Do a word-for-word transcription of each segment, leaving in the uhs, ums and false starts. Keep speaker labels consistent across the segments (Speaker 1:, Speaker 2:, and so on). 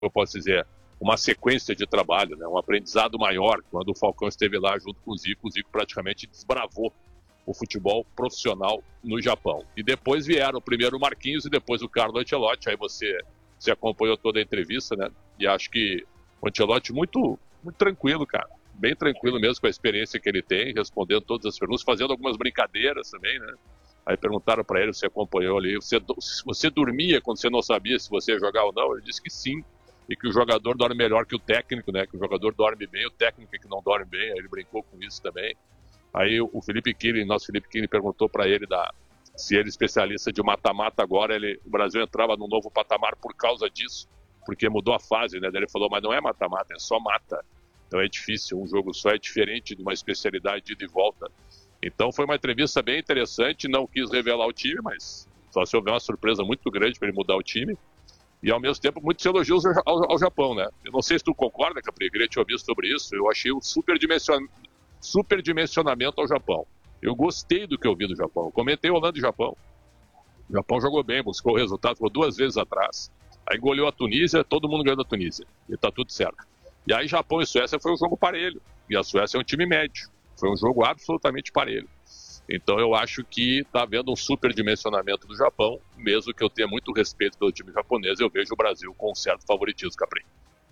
Speaker 1: eu posso dizer, uma sequência de trabalho, né? Um aprendizado maior. Quando o Falcão esteve lá junto com o Zico, o Zico praticamente desbravou o futebol profissional no Japão. E depois vieram primeiro o Marquinhos e depois o Carlo Ancelotti. Aí você, você acompanhou toda a entrevista, né? E acho que o Ancelotti muito, muito tranquilo, cara. Bem tranquilo mesmo com a experiência que ele tem, respondendo todas as perguntas, fazendo algumas brincadeiras também, né? Aí perguntaram para ele se acompanhou ali, você, você dormia quando você não sabia se você ia jogar ou não? Ele disse que sim, e que o jogador dorme melhor que o técnico, né? Que o jogador dorme bem, o técnico é que não dorme bem. Aí ele brincou com isso também. Aí o Felipe Killing, nosso Felipe Killing, perguntou para ele da, se ele é especialista de mata-mata agora, ele, o Brasil entrava num novo patamar por causa disso, porque mudou a fase, né? Daí ele falou, mas não é mata-mata, é só mata. Então é difícil, um jogo só é diferente de uma especialidade de ida e volta. Então foi uma entrevista bem interessante, não quis revelar o time, mas só se houver uma surpresa muito grande para ele mudar o time. E ao mesmo tempo, muitos elogios ao, ao, ao Japão, né? Eu não sei se tu concorda, Capri, eu queria te ouvir sobre isso. Eu achei um superdimension... superdimensionamento ao Japão. Eu gostei do que eu vi do Japão. Eu comentei Holanda e Japão. O Japão jogou bem, buscou o resultado, ficou duas vezes atrás. Aí goleou a Tunísia, todo mundo ganhou da Tunísia. E tá tudo certo. E aí Japão e Suécia foi um jogo parelho. E a Suécia é um time médio. Foi um jogo absolutamente parelho. Então eu acho que está havendo um superdimensionamento do Japão, mesmo que eu tenha muito respeito pelo time japonês, eu vejo o Brasil com um certo favoritismo, Capri.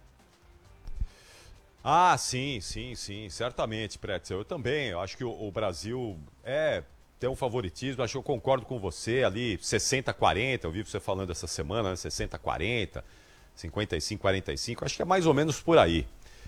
Speaker 2: Ah, sim, sim, sim, certamente, Pretzel. Eu também, eu acho que o, o Brasil é, tem um favoritismo, acho que eu concordo com você ali, sessenta a quarenta, eu vi você falando essa semana, né? sessenta a quarenta, cinquenta e cinco a quarenta e cinco, acho que é mais ou menos por aí.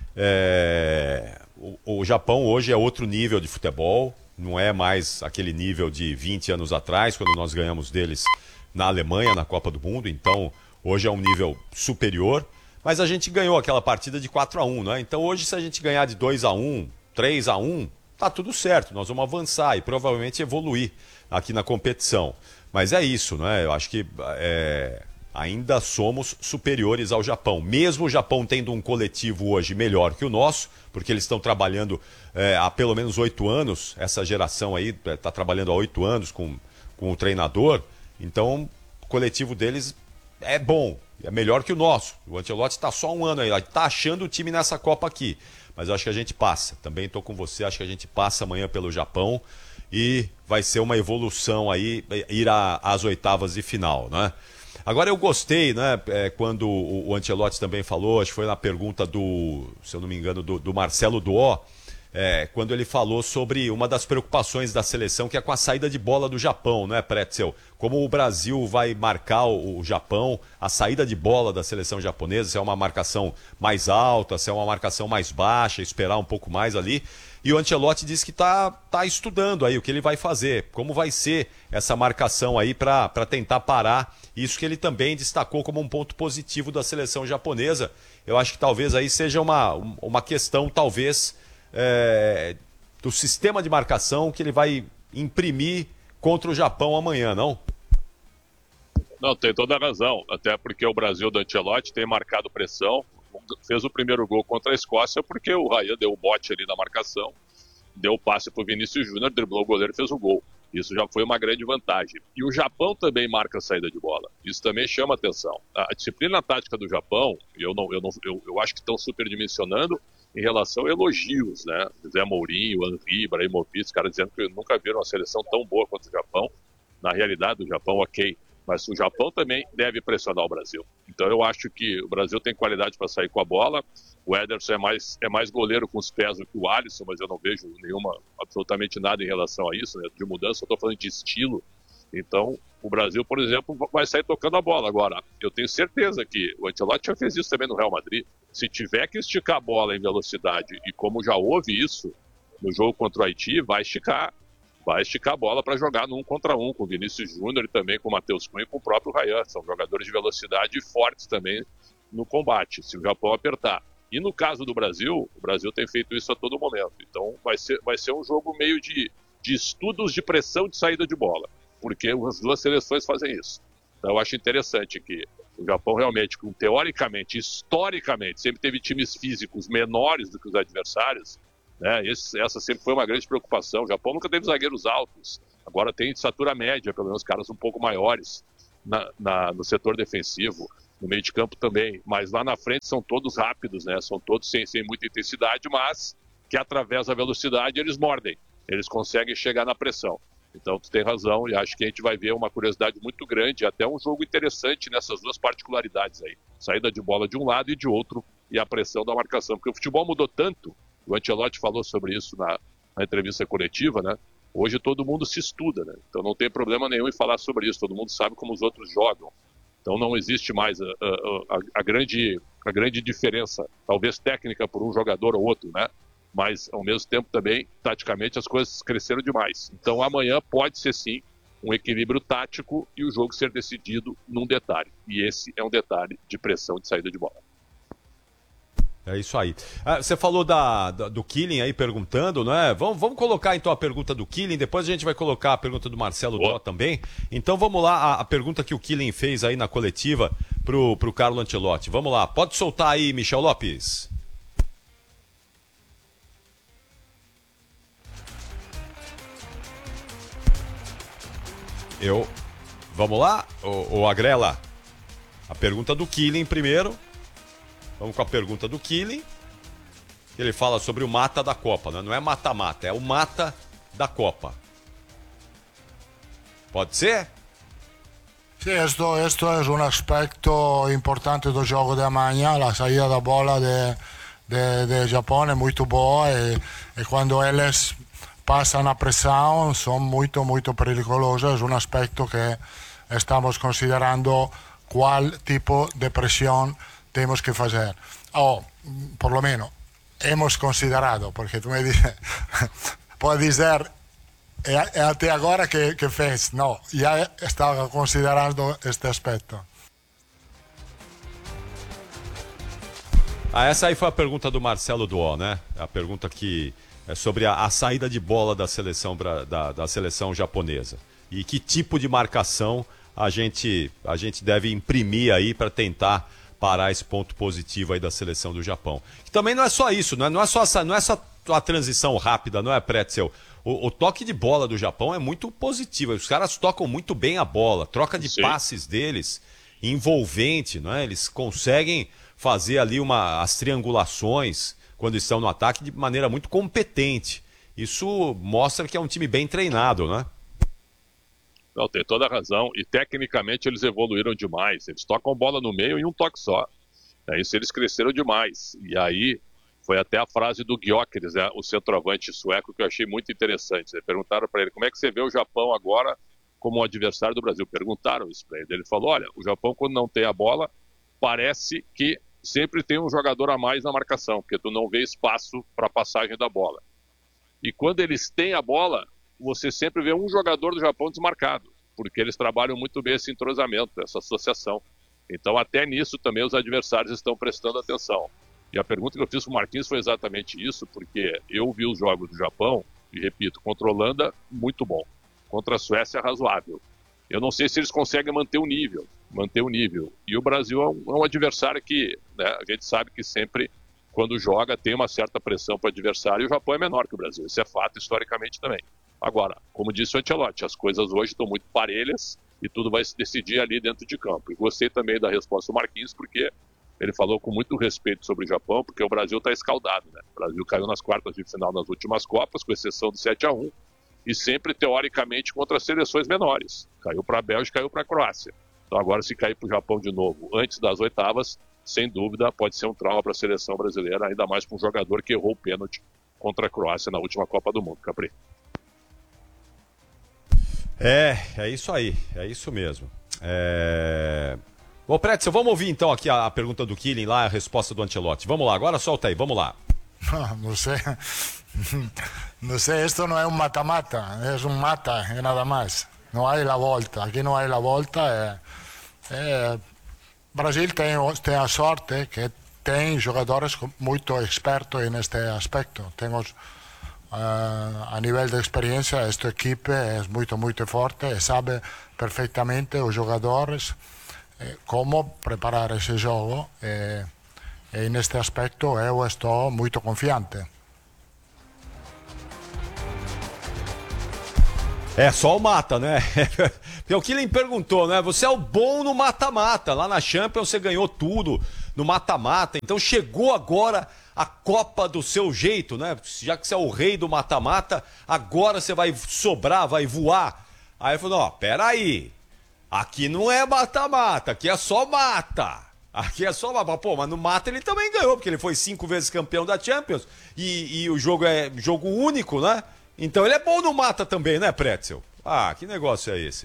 Speaker 2: É, o, o Japão hoje é outro nível de futebol, não é mais aquele nível de vinte anos atrás, quando nós ganhamos deles na Alemanha, na Copa do Mundo. Então, hoje é um nível superior. Mas a gente ganhou aquela partida de quatro a um, né? Então, hoje, se a gente ganhar de dois a um, três a um, tá tudo certo. Nós vamos avançar e provavelmente evoluir aqui na competição. Mas é isso, né? Eu acho que é, ainda somos superiores ao Japão. Mesmo o Japão tendo um coletivo hoje melhor que o nosso, porque eles estão trabalhando é, há pelo menos oito anos, essa geração aí está trabalhando há oito anos com, com o treinador, então o coletivo deles é bom, é melhor que o nosso. O Ancelotti está só um ano aí, está achando o time nessa Copa aqui, mas eu acho que a gente passa, também estou com você, acho que a gente passa amanhã pelo Japão e vai ser uma evolução aí, ir a, às oitavas de final, né? Agora eu gostei, né, é, quando o, o Ancelotti também falou, acho que foi na pergunta do, se eu não me engano, do, do Marcelo Duó, é, quando ele falou sobre uma das preocupações da seleção, que é com a saída de bola do Japão, né, Pretzel? Como o Brasil vai marcar o, o Japão, a saída de bola da seleção japonesa, se é uma marcação mais alta, se é uma marcação mais baixa, esperar um pouco mais ali. E o Ancelotti disse que está tá estudando aí o que ele vai fazer, como vai ser essa marcação aí para tentar parar isso que ele também destacou como um ponto positivo da seleção japonesa. Eu acho que talvez aí seja uma, uma questão, talvez, é, do sistema de marcação que ele vai imprimir contra o Japão amanhã, não?
Speaker 1: Não, tem toda a razão, até porque o Brasil do Ancelotti tem marcado pressão, fez o primeiro gol contra a Escócia porque o Raia deu o bote ali na marcação, deu o passe para o Vinícius Júnior, driblou o goleiro e fez o gol. Isso já foi uma grande vantagem. E o Japão também marca a saída de bola. Isso também chama atenção. A disciplina tática do Japão, eu, não, eu, não, eu, eu acho que estão superdimensionando em relação a elogios, né? Zé Mourinho, Henry, Ibrahimovic, os caras dizendo que nunca viram uma seleção tão boa quanto o Japão. Na realidade, o Japão, ok. Mas o Japão também deve pressionar o Brasil. Então eu acho que o Brasil tem qualidade para sair com a bola. O Ederson é mais, é mais goleiro com os pés do que o Alisson, mas eu não vejo nenhuma, absolutamente nada em relação a isso, né? De mudança, eu estou falando de estilo. Então, o Brasil, por exemplo, vai sair tocando a bola. Agora, eu tenho certeza que o Ancelotti já fez isso também no Real Madrid. Se tiver que esticar a bola em velocidade, e como já houve isso no jogo contra o Haiti, vai esticar. Vai esticar a bola para jogar no um contra um com o Vinícius Júnior e também com o Matheus Cunha e com o próprio Ryan. São jogadores de velocidade fortes também no combate, se o Japão apertar. E no caso do Brasil, o Brasil tem feito isso a todo momento. Então vai ser, vai ser um jogo meio de, de estudos de pressão de saída de bola, porque as duas seleções fazem isso. Então eu acho interessante que o Japão realmente, teoricamente, historicamente, sempre teve times físicos menores do que os adversários, né? Esse, essa sempre foi uma grande preocupação. O Japão nunca teve zagueiros altos, agora tem estatura média, pelo menos caras um pouco maiores na, na, no setor defensivo. no meio de campo também, mas lá na frente são todos rápidos, né? São todos sem, sem muita intensidade, mas que através da velocidade eles mordem, eles conseguem chegar na pressão. Então tu tem razão e acho que a gente vai ver uma curiosidade muito grande, até um jogo interessante nessas duas particularidades aí, saída de bola de um lado e de outro e a pressão da marcação, porque o futebol mudou tanto, o Ancelotti falou sobre isso na, na entrevista coletiva, né? Hoje todo mundo se estuda, né? Então não tem problema nenhum em falar sobre isso, todo mundo sabe como os outros jogam. Então não existe mais a, a, a, a, grande, a grande diferença, talvez técnica por um jogador ou outro, né? Mas ao mesmo tempo também, taticamente, as coisas cresceram demais. Então amanhã pode ser sim um equilíbrio tático e o jogo ser decidido num detalhe. E esse é um detalhe de pressão de saída de bola.
Speaker 2: É isso aí. Ah, você falou da, da, do Killing aí perguntando, não é? Vamos, vamos colocar então a pergunta do Killing, depois a gente vai colocar a pergunta do Marcelo Dó também. Então vamos lá, a, a pergunta que o Killing fez aí na coletiva pro, pro Carlo Ancelotti. Vamos lá, pode soltar aí, Michel Lopes. Eu. Vamos lá, o, o Agrela. A pergunta do Killing primeiro. Vamos com a pergunta do Killing. Ele fala sobre o mata da Copa, né? Não é mata-mata, é o mata da Copa. Pode ser?
Speaker 3: Sí, esto, esto es un aspecto importante do jogo de amanhã. A saída da bola de, de, de Japão é muito boa e, e quando eles passam a pressão são muito, muito perigosos. É um aspecto que estamos considerando qual tipo de pressão temos que fazer. O, por lo menos, hemos considerado, porque tu me dices, puedes dizer, é até agora que, que fez. Não, já estava considerando este aspecto.
Speaker 2: Ah, essa aí foi a pergunta do Marcelo Duó, né? A pergunta que é sobre a, a saída de bola da seleção, da, da seleção japonesa. E que tipo de marcação a gente, a gente deve imprimir aí para tentar parar esse ponto positivo aí da seleção do Japão. Que também não é só isso, não é, não é, só, essa, não é só a transição rápida, não é, Pretzel? O, o toque de bola do Japão é muito positivo. Os caras tocam muito bem a bola, troca de Sim. passes deles, envolvente, não é? Eles conseguem fazer ali uma, as triangulações quando estão no ataque de maneira muito competente. Isso mostra que é um time bem treinado, né?
Speaker 1: Não, tem toda a razão. E tecnicamente eles evoluíram demais. Eles tocam bola no meio em um toque só. É isso, eles cresceram demais. E aí foi até a frase do Gyökeres, né, o centroavante sueco, que eu achei muito interessante. Perguntaram para ele como é que você vê o Japão agora como um adversário do Brasil. Perguntaram isso para ele. Ele falou, olha, o Japão quando não tem a bola, parece que sempre tem um jogador a mais na marcação, porque tu não vê espaço para a passagem da bola. E quando eles têm a bola, você sempre vê um jogador do Japão desmarcado, porque eles trabalham muito bem esse entrosamento, essa associação. Então, até nisso também os adversários estão prestando atenção. E a pergunta que eu fiz para o Marquinhos foi exatamente isso, porque eu vi os jogos do Japão, e repito, contra a Holanda, muito bom. Contra a Suécia, razoável. Eu não sei se eles conseguem manter o nível, manter o nível. E o Brasil é um, é um adversário que, né, a gente sabe que sempre, quando joga, tem uma certa pressão para o adversário, e o Japão é menor que o Brasil. Isso é fato historicamente também. Agora, como disse o Ancelotti, as coisas hoje estão muito parelhas e tudo vai se decidir ali dentro de campo. E gostei também da resposta do Marquinhos, porque ele falou com muito respeito sobre o Japão, porque o Brasil está escaldado, né? O Brasil caiu nas quartas de final nas últimas Copas, com exceção do sete a um, e sempre, teoricamente, contra seleções menores. Caiu para a Bélgica, caiu para a Croácia. Então agora, se cair para o Japão de novo, antes das oitavas, sem dúvida, pode ser um trauma para a seleção brasileira, ainda mais para um jogador que errou o pênalti contra a Croácia na última Copa do Mundo. Capri.
Speaker 2: É, é isso aí, é isso mesmo. É... Bom, Pretzel, vamos ouvir então aqui a, a pergunta do Killing lá, a resposta do Ancelotti. Vamos lá, agora solta aí, vamos lá.
Speaker 3: Não, não sei, não sei, isto não é um mata-mata, é um mata e nada mais. Não há a volta, aqui não há a volta. É, é... Brasil tem, tem a sorte que tem jogadores muito expertos neste aspecto. Temos... Uh, a nível de experiencia, esta equipe é muito, muito forte e sabe perfeitamente os jogadores eh, como preparar esse jogo e, e neste aspecto eu estou muito confiante.
Speaker 2: É só o mata, né? O Killing perguntou, né? Você é o bom no mata-mata. Lá na Champions você ganhou tudo no mata-mata. Então chegou agora a Copa do seu jeito, né? Já que você é o rei do mata-mata, agora você vai sobrar, vai voar. Aí ele falou, ó, peraí. Aqui não é mata-mata, aqui é só mata. Aqui é só mata. Pô, mas no mata ele também ganhou, porque ele foi cinco vezes campeão da Champions. E, e o jogo é jogo único, né? Então ele é bom no mata também, né, Pretzel? Ah, que negócio é esse?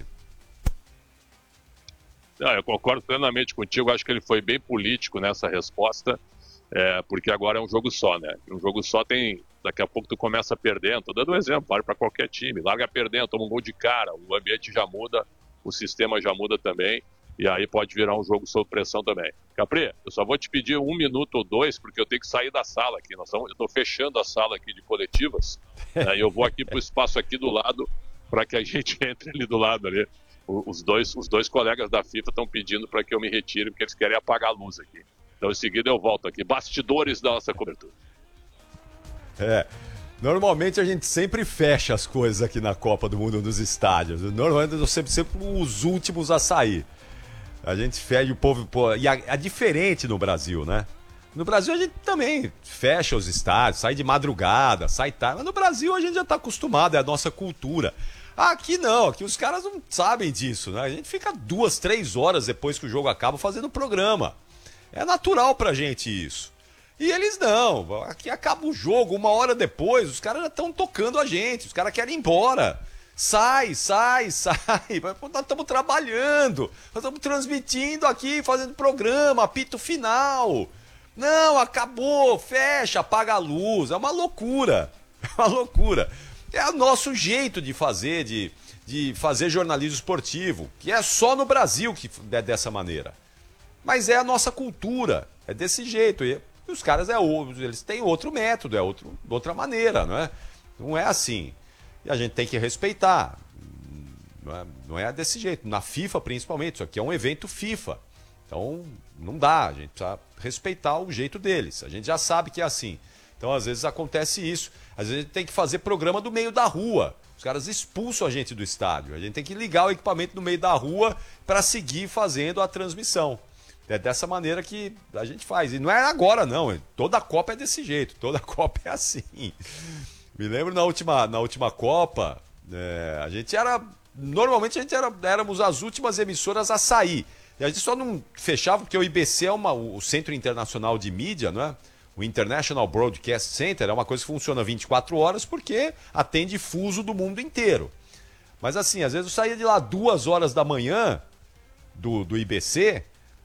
Speaker 1: Não, eu concordo plenamente contigo, acho que ele foi bem político nessa resposta, é, porque agora é um jogo só, né? Um jogo só tem, daqui a pouco tu começa perdendo, tô dando um exemplo, vale para qualquer time, larga perdendo, toma um gol de cara, o ambiente já muda, o sistema já muda também, e aí pode virar um jogo sob pressão também. Capri, eu só vou te pedir um minuto ou dois, porque eu tenho que sair da sala aqui, nós estamos, eu tô fechando a sala aqui de coletivas, né, e eu vou aqui pro espaço aqui do lado, para que a gente entre ali do lado ali. Os dois, os dois colegas da FIFA estão pedindo para que eu me retire, porque eles querem apagar a luz aqui. Então, em seguida, eu volto aqui. Bastidores da nossa cobertura.
Speaker 2: É. Normalmente a gente sempre fecha as coisas aqui na Copa do Mundo nos estádios. Normalmente eu sempre, sempre os últimos a sair. A gente fecha o povo. E é diferente no Brasil, né? No Brasil a gente também fecha os estádios, sai de madrugada, sai tarde. Mas no Brasil a gente já está acostumado, é a nossa cultura. Aqui não, aqui os caras não sabem disso, né? A gente fica duas, três horas depois que o jogo acaba fazendo programa. É natural pra gente isso. E eles não, aqui acaba o jogo, uma hora depois, os caras já estão tocando a gente, os caras querem ir embora. Sai, sai, sai, nós estamos trabalhando, nós estamos transmitindo aqui, fazendo programa, apito final. Não, acabou, fecha, apaga a luz, é uma loucura, é uma loucura. É o nosso jeito de fazer, de, de fazer jornalismo esportivo, que é só no Brasil que é dessa maneira. Mas é a nossa cultura, é desse jeito. E os caras, é, eles têm outro método, é outro, outra maneira, não é? Não é assim. E a gente tem que respeitar. Não é, não é desse jeito. Na FIFA, principalmente, isso aqui é um evento FIFA. Então, não dá, a gente precisa respeitar o jeito deles. A gente já sabe que é assim. Então, às vezes, acontece isso. Às vezes, a gente tem que fazer programa do meio da rua. Os caras expulsam a gente do estádio. A gente tem que ligar o equipamento no meio da rua para seguir fazendo a transmissão. É dessa maneira que a gente faz. E não é agora, não. Toda a Copa é desse jeito. Toda a Copa é assim. Me lembro na última, na última Copa, é, a gente era... Normalmente, a gente era, éramos as últimas emissoras a sair. E a gente só não fechava porque o I B C é uma, o Centro Internacional de Mídia, não é? O International Broadcast Center é uma coisa que funciona vinte e quatro horas porque atende fuso do mundo inteiro. Mas assim, às vezes eu saía de lá duas horas da manhã do, do I B C,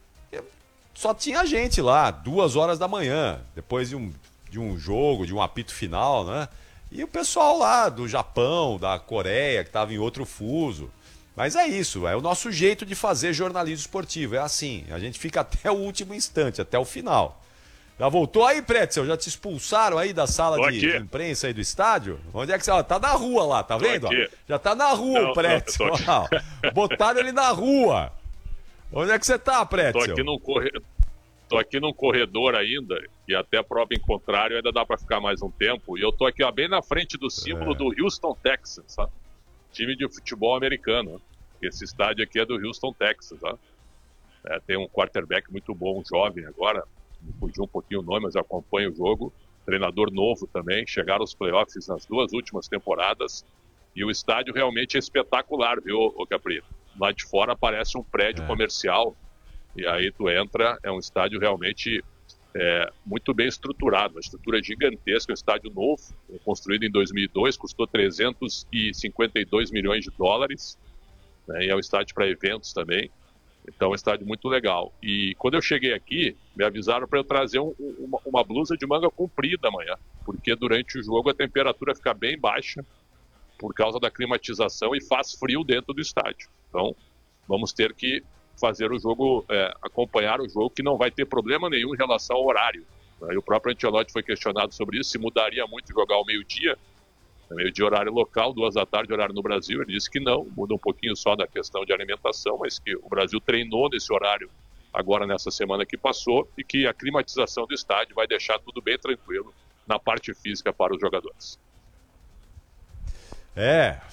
Speaker 2: só tinha gente lá, duas horas da manhã, depois de um, de um jogo, de um apito final, né? E o pessoal lá do Japão, da Coreia, que estava em outro fuso. Mas é isso, é o nosso jeito de fazer jornalismo esportivo, é assim, a gente fica até o último instante, até o final. Já voltou aí, Pretzel? Já te expulsaram aí da sala de, de imprensa aí do estádio? Onde é que você... Ó, tá na rua lá, tá vendo? Ó, já tá na rua não, o Pretzel. Não, ó, botaram ele na rua. Onde é que você tá, Pretzel?
Speaker 1: Tô aqui num, corre... tô aqui num corredor ainda, e até a prova em contrário ainda dá pra ficar mais um tempo. E eu tô aqui ó, bem na frente do símbolo é. do Houston Texans, sabe? Time de futebol americano. Esse estádio aqui é do Houston Texans. É, tem um quarterback muito bom, um jovem agora. Me fugiu um pouquinho o nome, mas eu acompanho o jogo. Treinador novo também. Chegaram aos playoffs nas duas últimas temporadas. E o estádio realmente é espetacular, viu, ô Capri? Lá de fora parece um prédio é. comercial. E aí tu entra, é um estádio realmente é, muito bem estruturado. Uma estrutura gigantesca, um estádio novo, construído em dois mil e dois, custou trezentos e cinquenta e dois milhões de dólares. Né, e é um estádio para eventos também. Então é um estádio muito legal. E quando eu cheguei aqui, me avisaram para eu trazer um, uma, uma blusa de manga comprida amanhã, porque durante o jogo a temperatura fica bem baixa por causa da climatização e faz frio dentro do estádio. Então vamos ter que fazer o jogo, é, acompanhar o jogo, que não vai ter problema nenhum em relação ao horário. Né? E o próprio Ancelotti foi questionado sobre isso, se mudaria muito jogar ao meio-dia, meio-dia horário local, duas da tarde horário no Brasil. Ele disse que não, muda um pouquinho só da questão de alimentação, mas que o Brasil treinou nesse horário agora nessa semana que passou e que a climatização do estádio vai deixar tudo bem tranquilo na parte física para os jogadores.
Speaker 2: É,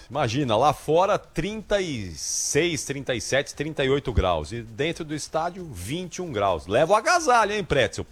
Speaker 2: Imagina, lá fora trinta e seis, trinta e sete, trinta e oito graus. E dentro do estádio, vinte e um graus. Leva o agasalho, hein, Pretzel?